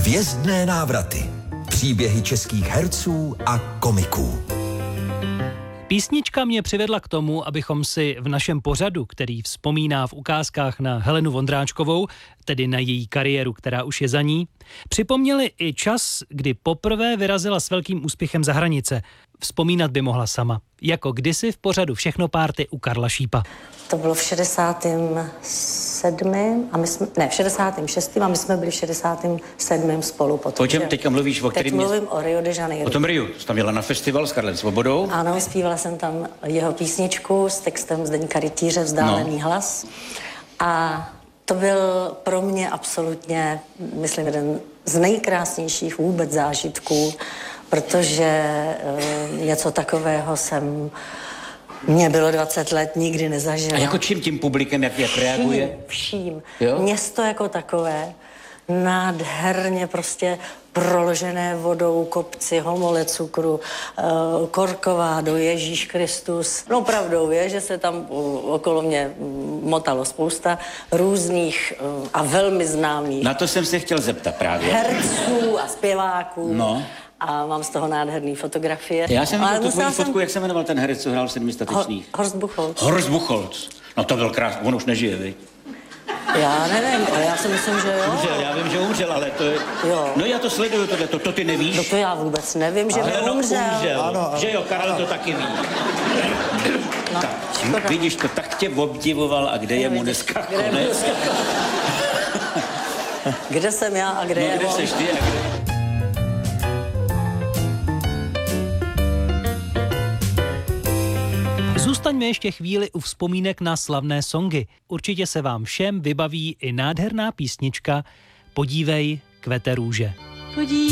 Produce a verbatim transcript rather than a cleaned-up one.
Hvězdné návraty. Příběhy českých herců a komiků. Písnička mě přivedla k tomu, abychom si v našem pořadu, který vzpomíná v ukázkách na Helenu Vondráčkovou, tedy na její kariéru, která už je za ní, připomněli i čas, kdy poprvé vyrazila s velkým úspěchem za hranice. Vzpomínat by mohla sama, jako kdysi v pořadu Všechno párty u Karla Šípa. To bylo v šedesátém sedmém a my jsme, ne, v šedesátém šestém a my jsme byli v šedesátém sedmém spolu potom. O čem teďka mluvíš? O Teď mluvím mě... o Rio de Janeiro. O tom Riu. Jsi tam jela na festival s Karlem Svobodou? Ano, zpívala jsem tam jeho písničku s textem Zdeňka Rytíře Vzdálený no. hlas. A to byl pro mě absolutně, myslím, jeden z nejkrásnějších vůbec zážitků, protože e, něco takového jsem... Mně bylo dvacet let, nikdy nezažila. A jako čím tím publikem, jak, jak reaguje? Vším, Jo? Město jako takové, nádherně prostě proložené vodou, kopci, homole cukru, uh, Korkovádo, Ježíš Kristus. No pravdou je, že se tam uh, okolo mě motalo spousta různých uh, a velmi známých. Na to jsem se chtěl zeptat právě. Herců a zpěváků. No. A mám z toho nádherný fotografie. Já jsem viděl tu tvoji jsem... fotku, jak se jmenoval ten herec, co hrál v Sedmi statečných. Ho- Horst Buchholz. Horst Buchholz. No to byl krásný, on už nežije, viď? Já nevím, ale já si myslím, že jo. Umřel, já vím, že umřel, ale to je... Jo. No já to sleduju, tohle, to, to ty nevíš? No to já vůbec nevím, že by no, umřel. umřel. Ano, ano, že jo, Karel ano. To taky ví. No, tak, vidíš to, tak tě obdivoval a kde je mu dneska konec? Kde jsem já a kde no, je kde on? seš ty a kde... Zůstaňme ještě chvíli u vzpomínek na slavné songy. Určitě se vám všem vybaví i nádherná písnička Podívej, kvete růže. Podívej.